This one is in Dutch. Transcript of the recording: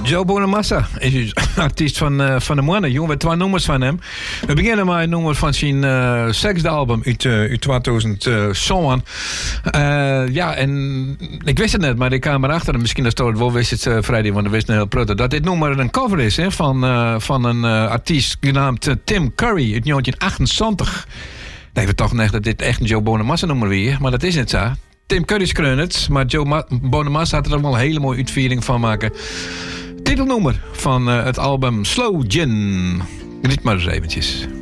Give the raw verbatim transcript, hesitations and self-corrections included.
Joe Bonamassa is artiest van, uh, van de mannen. Jongen, we hebben twee nummers van hem. We beginnen met een nummer van zijn uh, zesde album uit, uh, uit tweeduizend zeven. Uh, ja, en ik wist het net, maar ik kwam erachter. En misschien dat het wel wist het uh, vrijdag, want we wisten heel prutter. Dat dit nummer een cover is hè, van, uh, van een uh, artiest genaamd uh, Tim Curry uit negentien achtenzwanzig. Nee, we dachten echt dat dit echt een Joe Bonamassa nummer weer, maar dat is niet zo. Tim Curry skreun het, maar Joe Ma- Bonamassa had er allemaal een hele mooie uitviering van maken. Titelnummer van uh, het album Slow Gin. Geniet maar eens eventjes.